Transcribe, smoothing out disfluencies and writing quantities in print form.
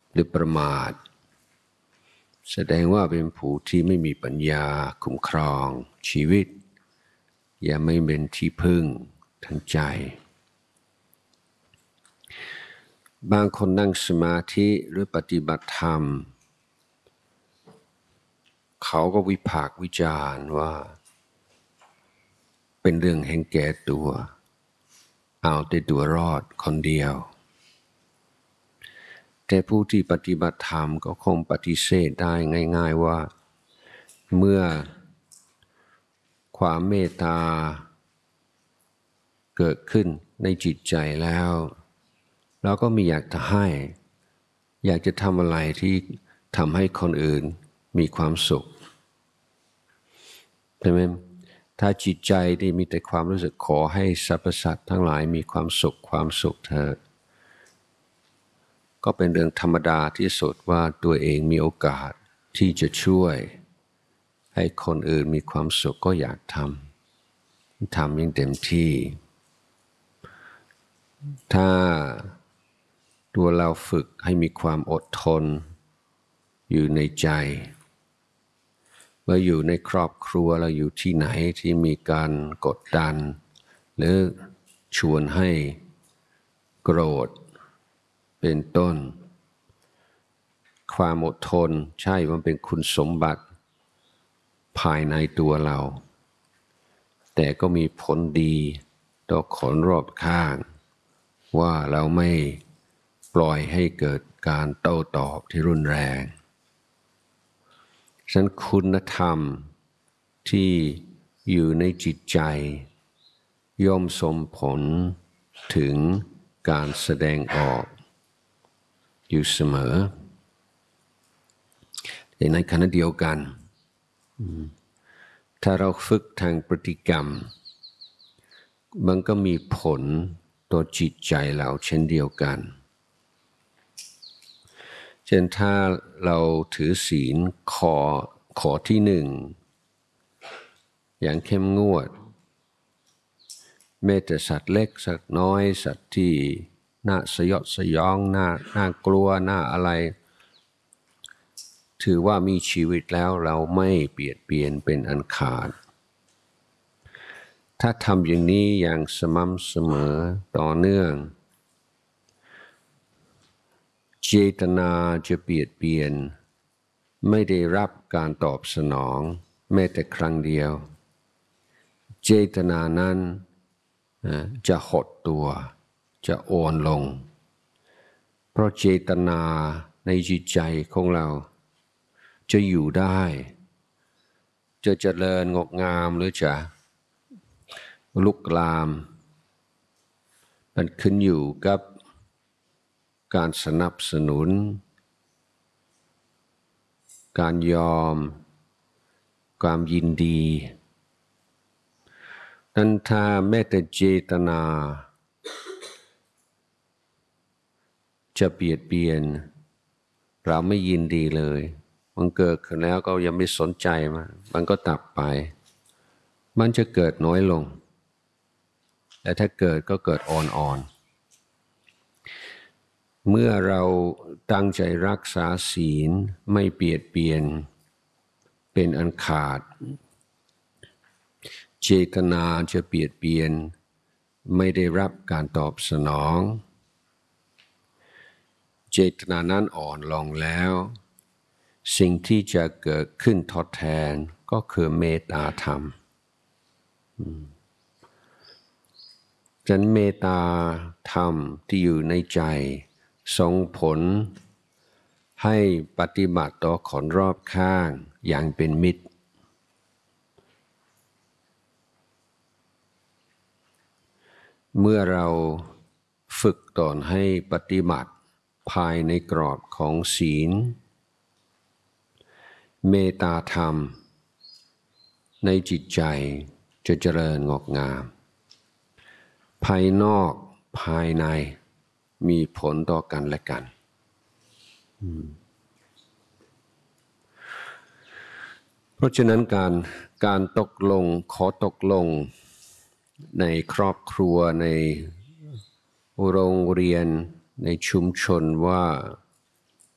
หรือประมาทแสดงว่าเป็นผู้ที่ไม่มีปัญญาคุ้มครองชีวิตอย่าไม่เป็นที่พึ่งทางใจบางคนนั่งสมาธิหรือปฏิบัติธรรมเขาก็วิพากษ์วิจารณ์ว่าเป็นเรื่องเห็นแก่ตัวเอาแต่ตัวรอดคนเดียวแต่ผู้ที่ปฏิบัติธรรมก็คงปฏิเสธได้ง่ายๆว่าเมื่อความเมตตาเกิดขึ้นในจิตใจแล้วเราก็มีอยากจะให้อยากจะทำอะไรที่ทำให้คนอื่นมีความสุขใช่ไหมถ้าจิตใจที่มีแต่ความรู้สึกขอให้สรรพสัตว์ทั้งหลายมีความสุขเถิดก็เป็นเรื่องธรรมดาที่สุดว่าตัวเองมีโอกาสที่จะช่วยให้คนอื่นมีความสุขก็อยากทำอย่างเต็มที่ถ้าตัวเราฝึกให้มีความอดทนอยู่ในใจเมื่ออยู่ในครอบครัวเราอยู่ที่ไหนที่มีการกดดันหรือชวนให้โกรธเป็นต้นความอดทนใช่มันเป็นคุณสมบัติภายในตัวเราแต่ก็มีผลดีต่อคนรอบข้างว่าเราไม่ปล่อยให้เกิดการโต้ตอบที่รุนแรงฉะนั้นคุณธรรมที่อยู่ในจิตใจย่อมส่งผลถึงการแสดงออกอยู่เสมอแต่ในขณะเดียวกันถ้าเราฝึกทางพฤติกรรมมันก็มีผลต่อจิตใจเราเช่นเดียวกันเช่นถ้าเราถือศีลข้อที่หนึ่งอย่างเข้มงวดแม้แต่สัตว์เล็กสัตว์น้อยสัตว์ที่น่าสยดสยองน่ากลัวน่าอะไรถือว่ามีชีวิตแล้วเราไม่เบียดเบียนเป็นอันขาดถ้าทำอย่างนี้อย่างสม่ำเสมอต่อเนื่องเจตนาจะเบียดเบียนไม่ได้รับการตอบสนองแม้แต่ครั้งเดียวเจตนานั้นจะหดตัวจะอ่อนลงเพราะเจตนาในจิตใจของเราจะอยู่ได้จะเจริญงอกงามหรือจะลุกลามมันขึ้นอยู่กับการสนับสนุนการยอมความยินดีนั้นถ้าแม้แต่เจตนาจะเบียดเบียนเราไม่ยินดีเลยมันเกิดขึ้นแล้วก็ยังไม่สนใจมันก็ตับไปมันจะเกิดน้อยลงแต่ถ้าเกิดก็เกิดอ่อนเมื่อเราตั้งใจรักษาศีลไม่เบียดเบียนเป็นอันขาดเจตนาจะเบียดเบียนไม่ได้รับการตอบสนองเจตนานั้นอ่อนลงแล้วสิ่งที่จะเกิดขึ้นทดแทนก็คือเมตตาธรรมฉะนั้นเมตตาธรรมที่อยู่ในใจส่งผลให้ปฏิบัติต่อคนรอบข้างอย่างเป็นมิตรเมื่อเราฝึกตนให้ปฏิบัติภายในกรอบของศีลเมตตาธรรมในจิตใจจะเจริญงอกงามภายนอกภายในมีผลต่อกันและกันเพราะฉะนั้นการตกลงขอตกลงในครอบครัวในโรงเรียนในชุมชนว่า